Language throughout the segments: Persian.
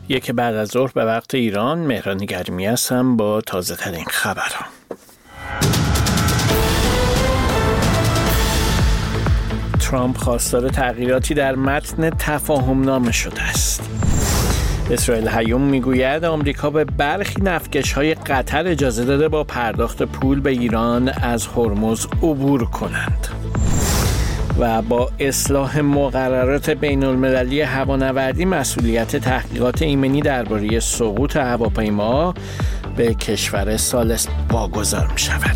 یک بعد از ظهر به وقت ایران، مهران کریمی هستم با تازه ترین خبرها. ترامپ خواستار تغییراتی در متن تفاهم نامه شده است. اسرائیل هیوم میگوید آمریکا به برخی نفتکش‌های قطر اجازه داده با پرداخت پول به ایران از هرمز عبور کنند. و با اصلاح مقررات بین‌المللی هوانوردی مسئولیت تحقیقات ایمنی درباره سقوط هواپیما به کشور ثالث واگذار می‌شود.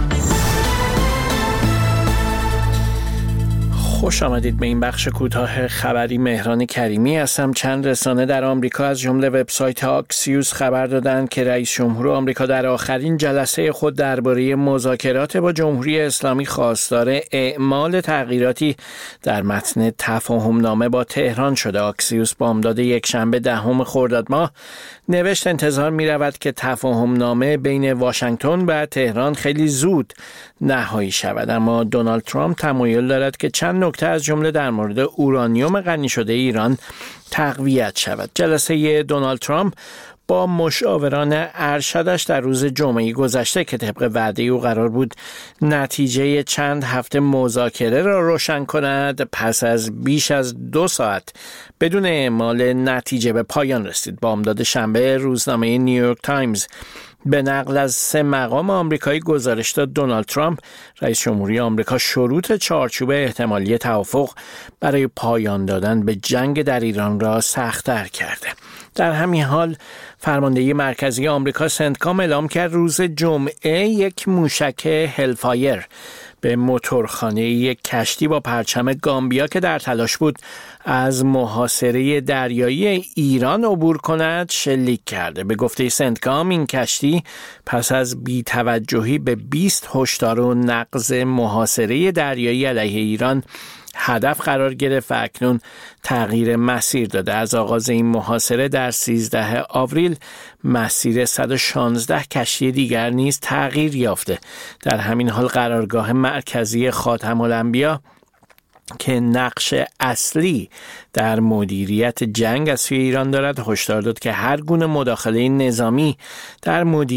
خوش آمدید به این بخش کوتاه خبری. مهران کریمی هستم. چند رسانه در آمریکا از جمله وبسایت آکسیوس خبر دادند که رئیس جمهور آمریکا در آخرین جلسه خود درباره مذاکرات با جمهوری اسلامی خواستار اعمال تغییراتی در متن تفاهم نامه با تهران شده. آکسیوس بامداد یکشنبه 10 خرداد ماه نوشت انتظار می رود که تفاهم نامه بین واشنگتن و تهران خیلی زود نهایی شود، اما دونالد ترامپ تمایل دارد که چند نکته از جمله در مورد اورانیوم غنی شده ایران تقویت شود. جلسه دونالد ترامپ با مشاوران ارشدش در روز جمعه گذشته که طبق وعده او قرار بود نتیجه چند هفته مذاکره را روشن کند، پس از بیش از 2 ساعت بدون اعمال نتیجه به پایان رسید. بامداد شنبه روزنامه نیویورک تایمز به نقل از 3 مقام آمریکایی گزارش داد دونالد ترامپ رئیس جمهوری آمریکا شروط چارچوب احتمالی توافق برای پایان دادن به جنگ در ایران را سخت‌تر کرده. در همین حال فرماندهی مرکزی آمریکا سنتکام اعلام کرد روز جمعه یک موشک هلفایر به موتورخانه یک کشتی با پرچم گامبیا که در تلاش بود از محاصره دریایی ایران عبور کند شلیک کرده. به گفته سنتکام این کشتی پس از بی‌توجهی به 20 هشدار و نقض محاصره دریایی علیه ایران هدف قرار گرفت و اکنون تغییر مسیر داده. از آغاز این محاصره در 13 آوریل مسیر 116 کشتی دیگر نیز تغییر یافته. در همین حال قرارگاه مرکزی خاتم الانبیا که نقش اصلی در مدیریت جنگ از سوی ایران دارد هشدار داد که هر گونه مداخله نظامی در مدیریت